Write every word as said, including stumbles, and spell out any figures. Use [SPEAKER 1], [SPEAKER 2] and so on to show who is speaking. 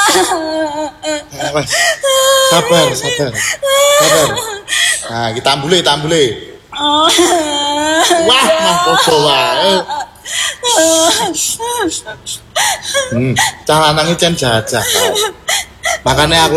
[SPEAKER 1] Eh, wes. Sabar, sabar. Sabar. Nah, kita ambule, kita ambule. Wah, mah podo wae. Hmm, cah lanang iki jan jajah. Makanya aku